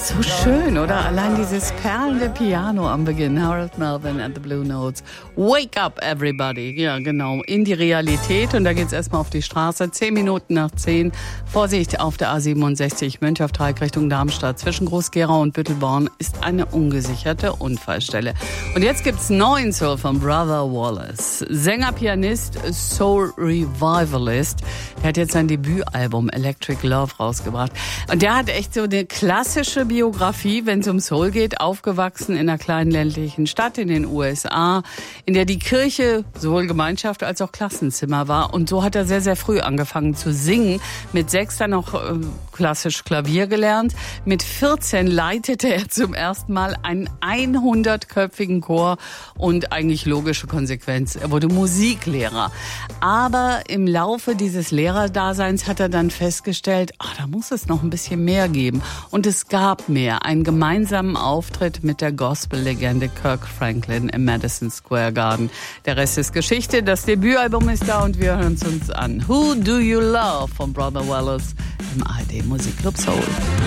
So schön, oder? Allein dieses perlende Piano am Beginn. Harold Melvin and the Blue Notes. Wake up, everybody. Ja, genau. In die Realität. Und da geht's erstmal auf die Straße. 10 Minuten nach 10. Vorsicht auf der A67 Mönch auf Dreieck Richtung Darmstadt. Zwischen Groß-Gerau und Büttelborn ist eine ungesicherte Unfallstelle. Und jetzt gibt's neuen Soul von Brother Wallace. Sänger, Pianist, Soul Revivalist. Der hat jetzt sein Debütalbum Electric Love rausgebracht. Und der hat echt so eine klassische Biografie, wenn es um Soul geht, aufgewachsen in einer kleinen ländlichen Stadt in den USA, in der die Kirche sowohl Gemeinschaft als auch Klassenzimmer war. Und so hat er sehr, sehr früh angefangen zu singen. Mit 6 dann noch klassisch Klavier gelernt. Mit 14 leitete er zum ersten Mal einen 100-köpfigen Chor und eigentlich logische Konsequenz, er wurde Musiklehrer. Aber im Laufe dieses Lehrerdaseins hat er dann festgestellt, da muss es noch ein bisschen mehr geben. Und es gab mehr. Einen gemeinsamen Auftritt mit der Gospel-Legende Kirk Franklin im Madison Square Garden. Der Rest ist Geschichte. Das Debütalbum ist da und wir hören es uns an. Who Do You Love von Brother Wallace im ARD Musikclub Soul.